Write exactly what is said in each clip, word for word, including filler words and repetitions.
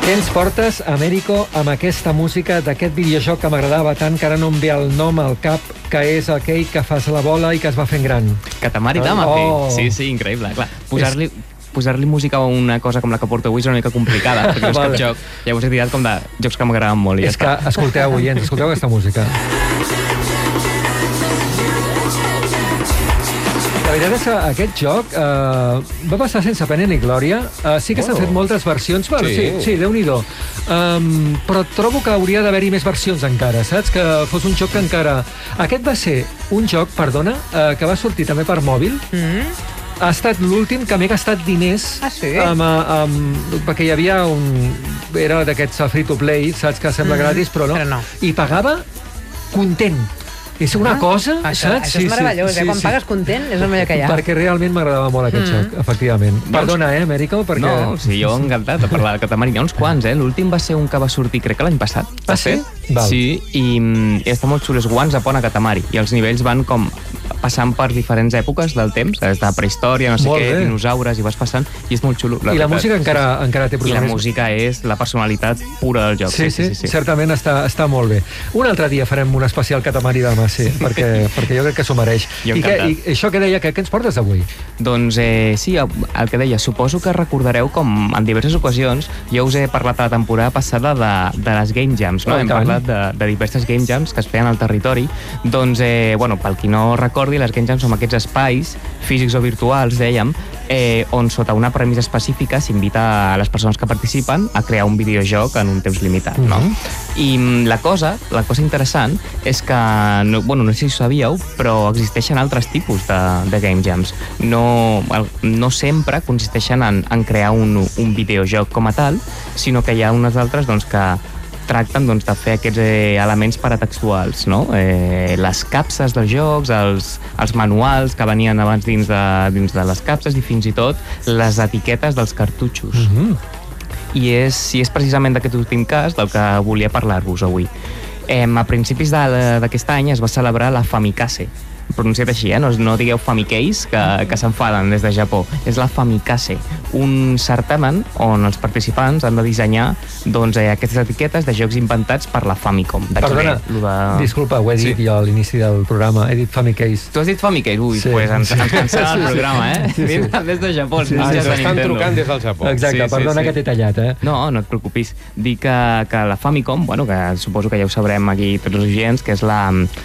Què ens portes, Américo, amb aquesta música d'aquest videojoc que m'agradava tant, que ara no em ve el nom al cap, que és aquell que fas la bola i que es va fent gran? Katamari Damacy. Oh. Sí, sí, increïble. Clar, posar-li... posar-li música a una cosa com la que porto avui és una mica complicada, perquè no és vale. Cap joc. Llavors he tirat com de jocs que m'agraden molt. I és ja que, està. escolteu, oients, escolteu aquesta música. La veritat és que aquest joc eh, va passar sense pena ni glòria. Eh, sí que oh. s'han fet moltes versions. Bueno, sí, sí, sí Déu-n'hi-do. Um, però trobo que hauria d'haver-hi més versions encara, saps? Que fos un joc que encara... Aquest va ser un joc, perdona, eh, que va sortir també per mòbil. Mm-hmm. Ha estat l'últim que m'he gastat diners ah, sí? amb, amb, perquè hi havia un... Era d'aquests free-to-play, saps, que sembla mm, gratis, però no. Però no. I pagava content. És una ah, cosa, això, saps? Això és meravellós, sí, eh? Quan sí, pagues content és el millor que hi ha. Perquè realment m'agradava molt aquest mm. joc, efectivament. Perdona, eh, Américo? Perquè... No, sí, jo encantat de parlar de Katamari. Hi ha uns quants, eh? L'últim va ser un que va sortir, crec que l'any passat. Ah, sí? Val. Sí, i, i està molt xulo. És Once Upon a Katamari. I els nivells van com passant per diferents èpoques del temps, des de prehistòria, no sé molt què, bé. Dinosaures, i vas passant, i és molt xulo. La I la música encara, encara té protagonisme. I la música és la personalitat pura del joc. Sí, sí, sí, sí, sí. Certament està, està molt bé. Un altre dia farem un especial Katamari Damacy, perquè, perquè jo crec que s'ho mereix. I, què, I això que deia, que, què ens portes avui? Doncs eh, sí, el, el que deia, suposo que recordareu com en diverses ocasions jo us he parlat a la temporada passada de, de les Game Jams, no? Oh, Hem parlat de, de diverses Game Jams que es feien al territori. Doncs, eh, bueno, pel qui no recordi, les Game Jams són aquests espais, físics o virtuals, dèiem, eh, on sota una premissa específica s'invita a les persones que participen a crear un videojoc en un temps limitat, no? Uh-huh. I la cosa, la cosa interessant és que, no, bueno, no sé si ho sabíeu, però existeixen altres tipus de, de Game Jams. No, no sempre consisteixen en, en crear un, un videojoc com a tal, sinó que hi ha unes altres doncs, que tracten doncs, de fer aquests eh, elements paratextuals, no? Eh, les capses dels jocs, els, els manuals que venien abans dins de, dins de les capses i fins i tot les etiquetes dels cartutxos. Mm-hmm. I és, i és precisament d'aquest últim cas del que volia parlar-vos avui. Eh, a principis d'aquest any es va celebrar la Famicase, pronunciat així, eh? no, no digueu Famicase, que, que s'enfaden des de Japó. És la Famicase, un certamen on els participants han de dissenyar doncs, eh, aquestes etiquetes de jocs inventats per la Famicom. Perdona, de... disculpa, ho he dit sí. jo a l'inici del programa, he dit Famicase. Tu has dit Famicase? Ui, sí. pues ens, ens cancel el programa, eh? Sí, sí. Des de Japó. Sí, sí, sí. Ens estan trucant des del Japó. Exacte, sí, perdona sí, sí. que t'he tallat, eh? No, no et preocupis. Dic que, que la Famicom, bueno, que suposo que ja ho sabrem aquí tots els oients, que és la...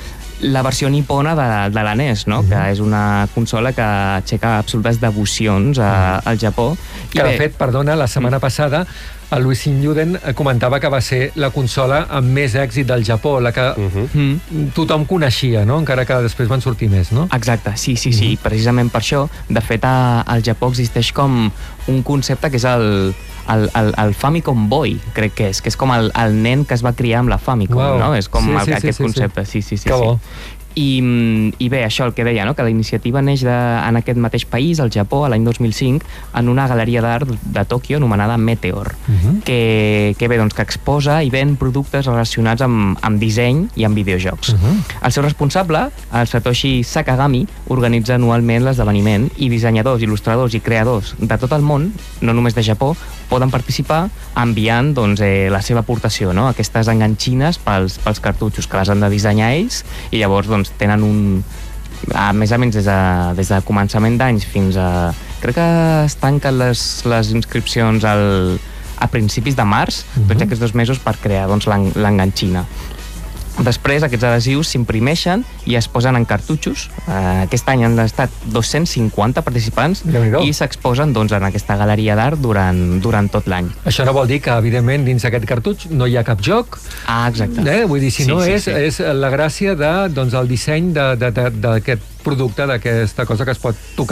la versió nipona de, de la N E S, no? Mm-hmm. Que és una consola que aixeca absolutes devocions a, al Japó. Que, de fet, perdona, la setmana passada el Luis Sinyuden comentava que va ser la consola amb més èxit del Japó, la que uh-huh. tothom coneixia, no? Encara que després van sortir més, no? Exacte, sí, sí, sí. Uh-huh. Precisament per això, de fet, a, al Japó existeix com un concepte que és el, el, el, el Famicom Boy, crec que és, que és com el, el nen que es va criar amb la Famicom, wow. no? És com sí, el, sí, aquest sí, concepte, sí, sí, sí. Que bo. I, I bé, això el que deia, no? Que la iniciativa neix de, en aquest mateix país, al Japó, a l'any dos mil cinc, en una galeria d'art de Tòquio anomenada Meteor, uh-huh. que, que bé, doncs, que exposa i ven productes relacionats amb, amb disseny i amb videojocs. Uh-huh. El seu responsable, el Satoshi Sakagami, organitza anualment l'esdeveniment i dissenyadors, il·lustradors i creadors de tot el món, no només de Japó, poden participar enviant doncs, eh, la seva aportació, no? Aquestes enganxines pels, pels cartutxos, que les han de dissenyar ells, i llavors doncs, tenen un... A més a menys des de, des de començament d'anys fins a... Crec que es tanquen les, les inscripcions al, a principis de març, uh-huh. tots aquests dos mesos per crear doncs, l'enganxina. Després, aquests adhesius s'imprimeixen i es posen en cartutxos. Uh, aquest any han estat dos-cents cinquanta participants i s'exposen doncs, en aquesta galeria d'art durant, durant tot l'any. Això no vol dir que, evidentment, dins d'aquest cartutx no hi ha cap joc. Ah, exacte. Eh? Vull dir, si sí, no, sí, és, sí. és la gràcia de, doncs, el disseny d'aquest producte, d'aquesta cosa que es pot tocar